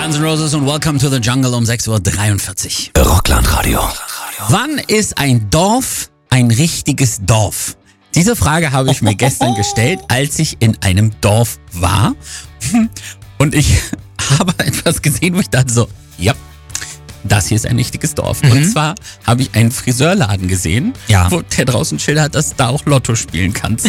Guns N' Roses und Welcome to the Jungle um 6:43 Uhr. Rocklandradio. Wann ist ein Dorf ein richtiges Dorf? Diese Frage habe ich mir gestern gestellt, als ich in einem Dorf war. Und ich habe etwas gesehen, wo ich dachte so, ja, das hier ist ein richtiges Dorf. Und zwar habe ich einen Friseurladen gesehen, wo der draußen Schilder hat, dass du da auch Lotto spielen kannst.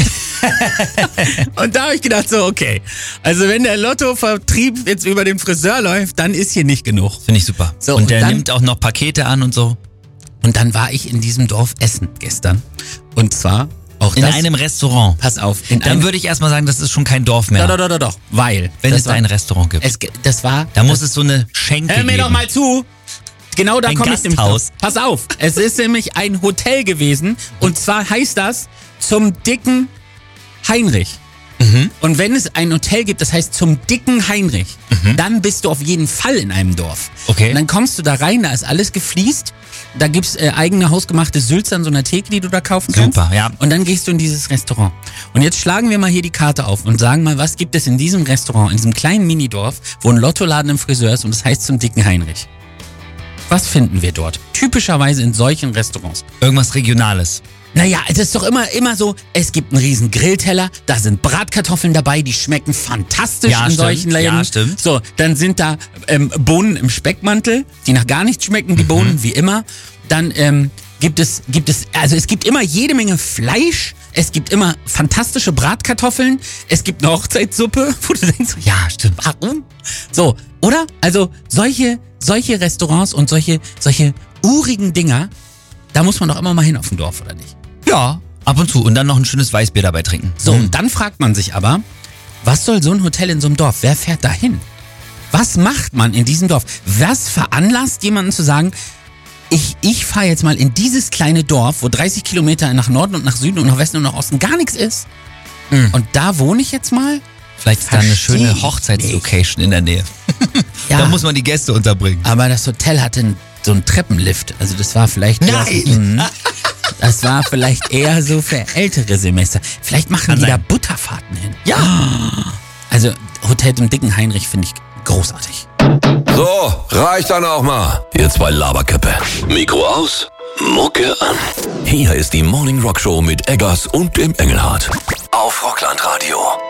Und da habe ich gedacht so, okay, also wenn der Lottovertrieb jetzt über den Friseur läuft, dann ist hier nicht genug. Finde ich super. So, und der dann nimmt auch noch Pakete an und so. Und dann war ich in diesem Dorf essen gestern. Und zwar auch in einem Restaurant. Pass auf. Dann würde ich erstmal sagen, das ist schon kein Dorf mehr. Doch. Weil. Wenn es ein Restaurant gibt. Da muss es so eine Schenke geben. Hör mir doch mal zu. Genau da komme ich nämlich drauf. Pass auf. Es ist nämlich ein Hotel gewesen. Und zwar heißt das zum dicken Heinrich. Und wenn es ein Hotel gibt, das heißt zum dicken Heinrich, dann bist du auf jeden Fall in einem Dorf. Okay. Und dann kommst du da rein, da ist alles gefliest. Da gibt's eigene hausgemachte Sülze an so einer Theke, die du da kaufen kannst. Super, ja. Und dann gehst du in dieses Restaurant. Und jetzt schlagen wir mal hier die Karte auf und sagen mal, was gibt es in diesem Restaurant, in diesem kleinen Minidorf, wo ein Lottoladen im Friseur ist und das heißt zum dicken Heinrich. Was finden wir dort? Typischerweise in solchen Restaurants. Irgendwas Regionales. Naja, es ist doch immer so, es gibt einen riesen Grillteller, da sind Bratkartoffeln dabei, die schmecken fantastisch in solchen Läden. Ja, stimmt. So, dann sind da Bohnen im Speckmantel, die nach gar nichts schmecken, die Bohnen, wie immer. Dann gibt es immer jede Menge Fleisch, es gibt immer fantastische Bratkartoffeln, es gibt eine Hochzeitssuppe, wo du denkst, ja, stimmt, warum? So, oder? Also solche Restaurants und solche urigen Dinger, da muss man doch immer mal hin auf dem Dorf, oder nicht? Ja, ab und zu. Und dann noch ein schönes Weißbier dabei trinken. So, und dann fragt man sich aber, was soll so ein Hotel in so einem Dorf? Wer fährt da hin? Was macht man in diesem Dorf? Was veranlasst jemanden zu sagen, ich fahre jetzt mal in dieses kleine Dorf, wo 30 Kilometer nach Norden und nach Süden und nach Westen und nach Osten gar nichts ist. Und da wohne ich jetzt mal? Vielleicht ist da eine schöne Hochzeitslocation in der Nähe. Ja. Da muss man die Gäste unterbringen. Aber das Hotel hatte so einen Treppenlift. Also das war vielleicht... Nein! Das war vielleicht eher so für ältere Semester. Vielleicht machen die da Butterfahrten hin. Ja! Also Hotel im dicken Heinrich finde ich großartig. So, reicht dann auch mal. Ihr zwei Laberköppe. Mikro aus, Mucke an. Hier ist die Morning Rock Show mit Eggers und dem Engelhardt. Auf Rocklandradio.